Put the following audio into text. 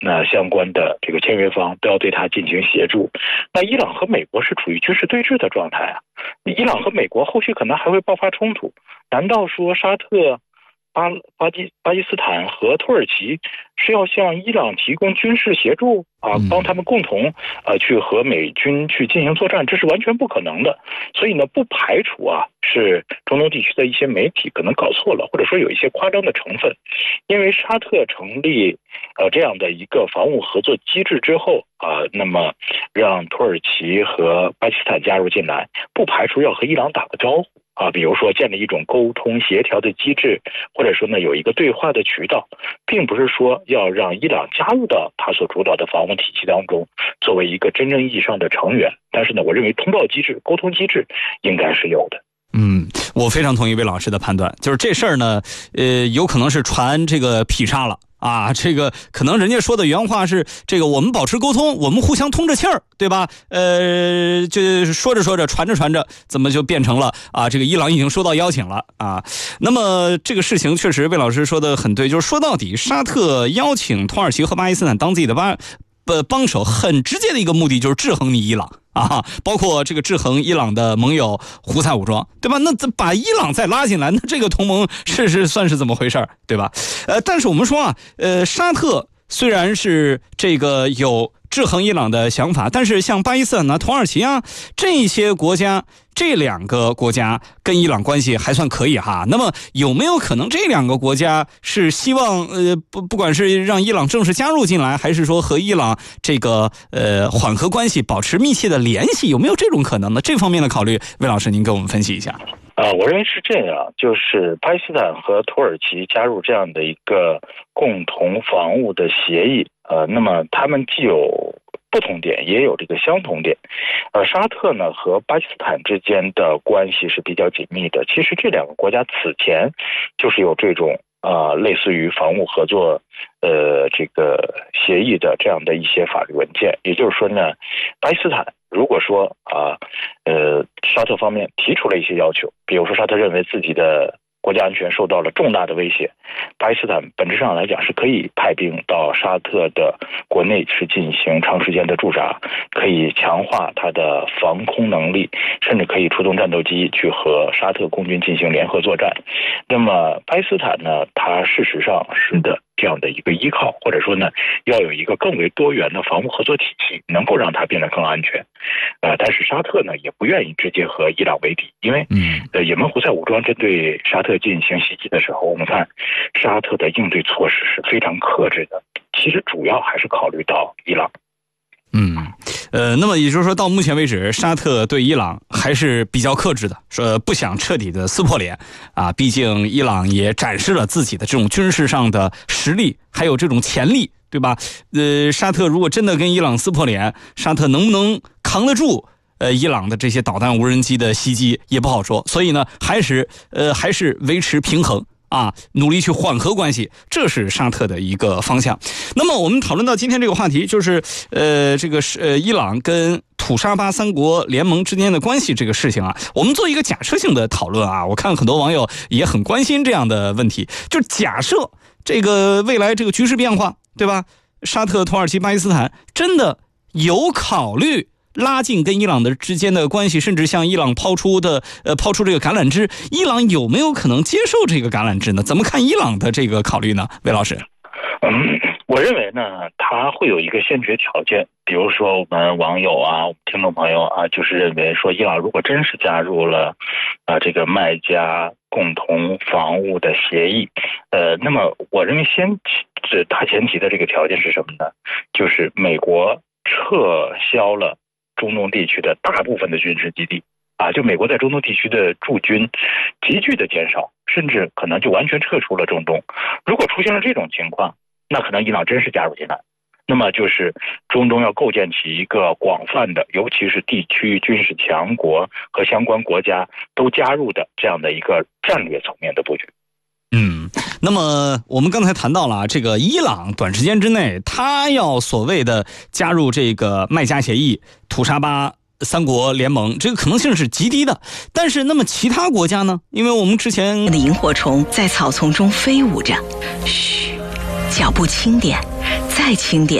那相关的这个签约方都要对他进行协助。那伊朗和美国是处于军事对峙的状态啊，伊朗和美国后续可能还会爆发冲突。难道说沙特、巴基斯坦和土耳其是要向伊朗提供军事协助啊，帮他们共同去和美军去进行作战？这是完全不可能的。所以呢，不排除啊是中东地区的一些媒体可能搞错了，或者说有一些夸张的成分。因为沙特成立这样的一个防务合作机制之后啊，那么让土耳其和巴基斯坦加入进来，不排除要和伊朗打个招呼啊，比如说建立一种沟通协调的机制，或者说呢有一个对话的渠道，并不是说要让伊朗加入到他所主导的防务体系当中，作为一个真正意义上的成员。但是呢，我认为通报机制、沟通机制应该是有的。 我非常同意魏老师的判断，就是这事儿呢，有可能是传这个劈叉了。啊，这个可能人家说的原话是这个，我们保持沟通，我们互相通着气儿，对吧？就说着说着，传着传着，怎么就变成了啊？这个伊朗已经收到邀请了啊。那么这个事情确实魏老师说的很对，就是说到底，沙特邀请土耳其和巴基斯坦当自己的帮手，很直接的一个目的就是制衡你伊朗啊，包括这个制衡伊朗的盟友胡塞武装，对吧？那把伊朗再拉进来，那这个同盟算是怎么回事，对吧？但是我们说啊，沙特虽然是这个有制衡伊朗的想法，但是像巴基斯坦啊、土耳其啊这些国家，这两个国家跟伊朗关系还算可以哈。那么有没有可能这两个国家是希望不管是让伊朗正式加入进来，还是说和伊朗这个缓和关系，保持密切的联系，有没有这种可能呢？这方面的考虑，魏老师您给我们分析一下。 我认为是这样，就是巴基斯坦和土耳其加入这样的一个共同防务的协议，那么他们既有不同点，也有这个相同点。沙特呢和巴基斯坦之间的关系是比较紧密的。其实这两个国家此前就是有这种类似于防务合作这个协议的这样的一些法律文件。也就是说呢，巴基斯坦如果说沙特方面提出了一些要求，比如说沙特认为自己的国家安全受到了重大的威胁，巴基斯坦本质上来讲是可以派兵到沙特的国内去进行长时间的驻扎，可以强化它的防空能力，甚至可以出动战斗机去和沙特空军进行联合作战。那么巴基斯坦呢，它事实上是的这样的一个依靠，或者说呢，要有一个更为多元的防务合作体系，能够让它变得更安全。但是沙特呢也不愿意直接和伊朗为敌，因为也门胡塞武装针对沙特进行袭击的时候，我们看沙特的应对措施是非常克制的，其实主要还是考虑到伊朗。 那么也就是说到目前为止，沙特对伊朗还是比较克制的，说不想彻底的撕破脸啊，毕竟伊朗也展示了自己的这种军事上的实力，还有这种潜力，对吧？沙特如果真的跟伊朗撕破脸，沙特能不能扛得住伊朗的这些导弹无人机的袭击也不好说。所以呢，还是维持平衡啊，努力去缓和关系，这是沙特的一个方向。那么我们讨论到今天这个话题，就是这个伊朗跟土沙巴三国联盟之间的关系这个事情啊，我们做一个假设性的讨论啊。我看很多网友也很关心这样的问题，就假设这个未来这个局势变化，对吧？沙特、土耳其、巴基斯坦真的有考虑拉近跟伊朗的之间的关系，甚至向伊朗抛出这个橄榄枝，伊朗有没有可能接受这个橄榄枝呢？怎么看伊朗的这个考虑呢？魏老师。 我认为呢，它会有一个先决条件，比如说我们网友啊、我们听众朋友啊，就是认为说伊朗如果真是加入了这个麦加共同防务的协议，那么我认为大前提的这个条件是什么呢？就是美国撤销了中东地区的大部分的军事基地啊，就美国在中东地区的驻军急剧的减少，甚至可能就完全撤出了中东。如果出现了这种情况，那可能伊朗真是加入进来，那么就是中东要构建起一个广泛的，尤其是地区军事强国和相关国家都加入的这样的一个战略层面的布局。 那么我们刚才谈到了这个伊朗短时间之内他要所谓的加入这个麦加协议、土沙巴三国联盟，这个可能性是极低的。但是那么其他国家呢？因为我们之前的萤火虫在草丛中飞舞着，嘘， 脚步轻点，再轻点。